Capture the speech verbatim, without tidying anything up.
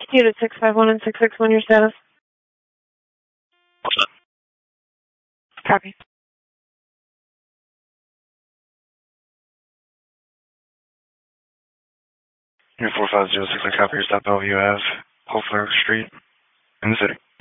Unit six five one and six six one, your status? What's up? Copy. Unit four five zero six, I copy your stop Bellevue Ave, Hofer Street, in the city.